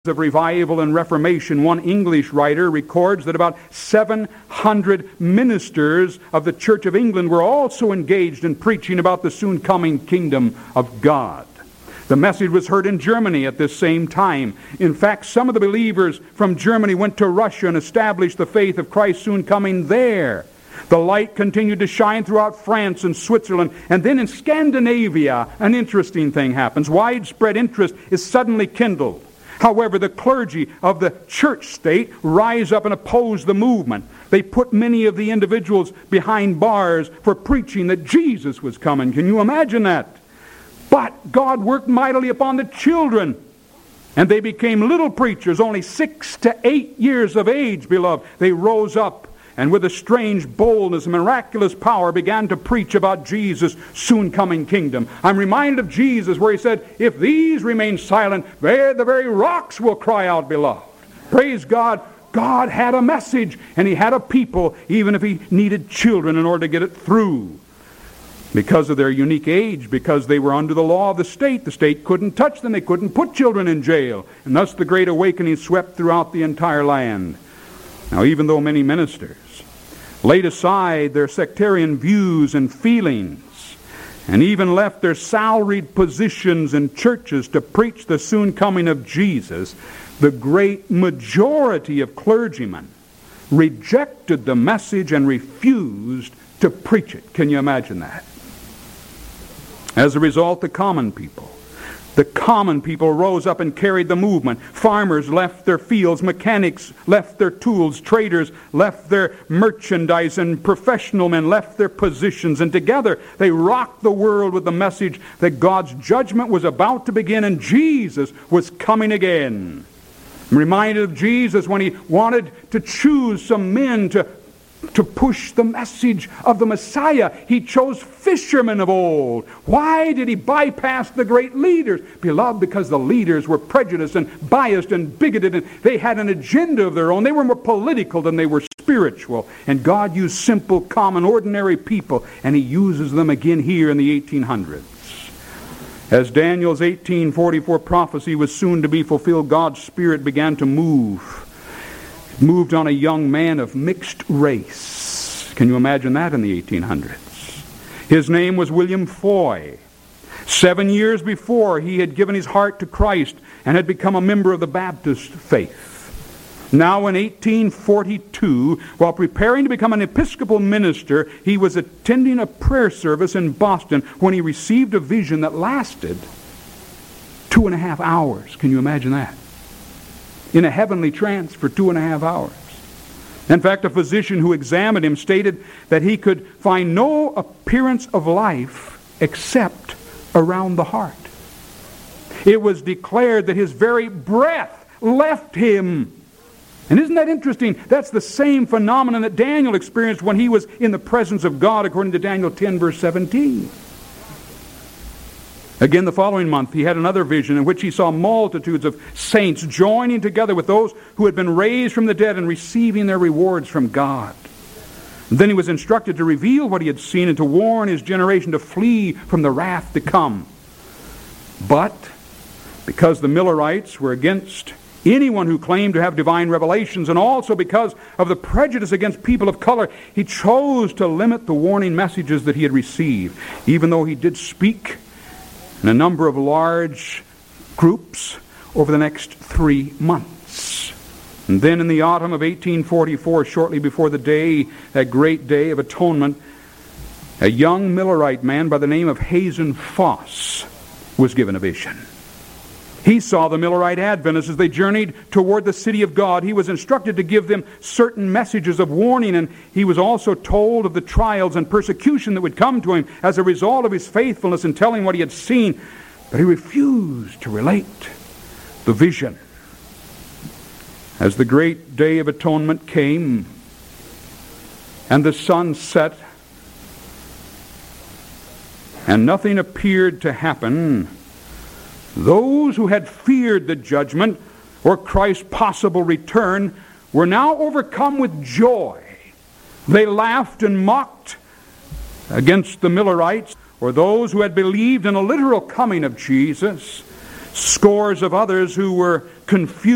of revival and reformation, one English writer records that about 700 ministers of the Church of England were also engaged in preaching about the soon coming kingdom of God. The message was heard in Germany at this same time. In fact, some of the believers from Germany went to Russia and established the faith of Christ soon coming there. The light continued to shine throughout France and Switzerland. And then in Scandinavia, an interesting thing happens. Widespread interest is suddenly kindled. However, the clergy of the church state rise up and oppose the movement. They put many of the individuals behind bars for preaching that Jesus was coming. Can you imagine that? But God worked mightily upon the children, and they became little preachers, only 6 to 8 years of age, beloved. They rose up, and with a strange boldness and miraculous power began to preach about Jesus' soon coming kingdom. I'm reminded of Jesus where he said, if these remain silent, the very rocks will cry out, beloved. Praise God. God had a message, and he had a people, even if he needed children in order to get it through. Because of their unique age, because they were under the law of the state couldn't touch them. They couldn't put children in jail. And thus the Great Awakening swept throughout the entire land. Now, even though many ministers laid aside their sectarian views and feelings, and even left their salaried positions in churches to preach the soon coming of Jesus, the great majority of clergymen rejected the message and refused to preach it. Can you imagine that? As a result, the common people rose up and carried the movement. Farmers left their fields, mechanics left their tools, traders left their merchandise, and professional men left their positions. And together they rocked the world with the message that God's judgment was about to begin and Jesus was coming again. I'm reminded of Jesus when he wanted to choose some men to push the message of the Messiah. He chose fishermen of old. Why did he bypass the great leaders? Beloved, because the leaders were prejudiced and biased and bigoted, and they had an agenda of their own. They were more political than they were spiritual. And God used simple, common, ordinary people, and he uses them again here in the 1800s. As Daniel's 1844 prophecy was soon to be fulfilled, God's Spirit began to moved on a young man of mixed race. Can you imagine that in the 1800s? His name was William Foy. 7 years before, he had given his heart to Christ and had become a member of the Baptist faith. Now in 1842, while preparing to become an Episcopal minister, he was attending a prayer service in Boston when he received a vision that lasted 2.5 hours. Can you imagine that? In a heavenly trance for 2.5 hours. In fact, a physician who examined him stated that he could find no appearance of life except around the heart. It was declared that his very breath left him. And isn't that interesting? That's the same phenomenon that Daniel experienced when he was in the presence of God, according to Daniel 10, verse 17. Again, the following month, he had another vision in which he saw multitudes of saints joining together with those who had been raised from the dead and receiving their rewards from God. And then he was instructed to reveal what he had seen and to warn his generation to flee from the wrath to come. But because the Millerites were against anyone who claimed to have divine revelations, and also because of the prejudice against people of color, he chose to limit the warning messages that he had received, even though he did speak in a number of large groups over the next 3 months. And then in the autumn of 1844, shortly before that great day of atonement, a young Millerite man by the name of Hazen Foss was given a vision. He saw the Millerite Adventists as they journeyed toward the city of God. He was instructed to give them certain messages of warning, and he was also told of the trials and persecution that would come to him as a result of his faithfulness in telling what he had seen. But he refused to relate the vision. As the great day of atonement came and the sun set and nothing appeared to happen, those who had feared the judgment or Christ's possible return were now overcome with joy. They laughed and mocked against the Millerites or those who had believed in a literal coming of Jesus. Scores of others who were confused